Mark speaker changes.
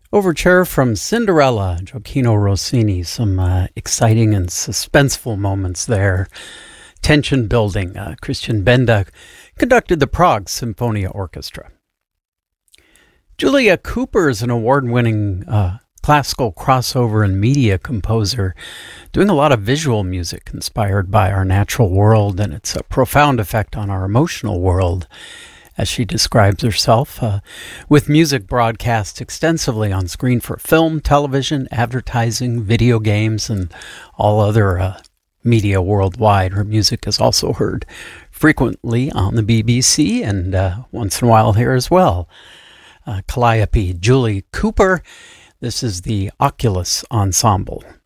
Speaker 1: Overture from Cinderella, Gioacchino Rossini. Some exciting and suspenseful moments there. Tension building. Christian Benda conducted the Prague Symphonia Orchestra. Julia Cooper is an award-winning classical crossover and media composer, doing a lot of visual music inspired by our natural world and its profound effect on our emotional world, as she describes herself, with music broadcast extensively on screen for film, television, advertising, video games, and all other media worldwide. Her music is also heard frequently on the BBC and once in a while here as well. Calliope, Julie Cooper. This is the Oculus Ensemble.